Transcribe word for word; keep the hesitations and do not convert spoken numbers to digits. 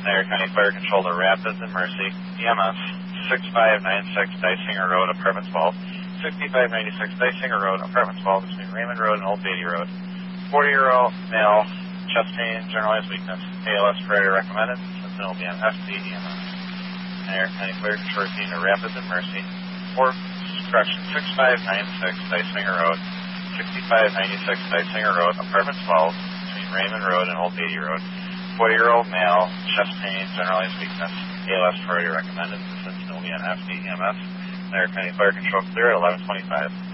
Niagara County Fire Control to Rapids and Mercy. E M S six five nine six Dysinger Road, Apartment twelve. sixty-five ninety-six Dysinger Road, Apartment twelve, between Raymond Road and Old Beatty Road. forty-year-old male, chest pain, generalized weakness. A L S priority recommended. Assistant will be on F D E M S. Niagara County Fire Control team to Rapids and Mercy. Four, correction, six five nine six Dysinger Road. sixty-five ninety-six Dysinger Road, Apartment twelve, between Raymond Road and Old Beatty Road. forty-year-old male, chest pain, generalized weakness. A L S priority recommended. Assistant will be on F D E M S. Niagara County Fire Control clear at eleven twenty-five.